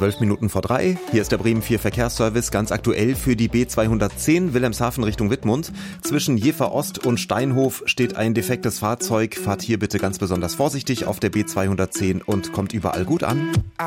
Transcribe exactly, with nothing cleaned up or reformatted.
Zwölf Minuten vor drei. Hier ist der Bremen vier Verkehrsservice, ganz aktuell für die B zweihundertzehn Wilhelmshaven Richtung Wittmund. Zwischen Jever Ost und Steinhof steht ein defektes Fahrzeug. Fahrt hier bitte ganz besonders vorsichtig auf der B zweihundertzehn und kommt überall gut an.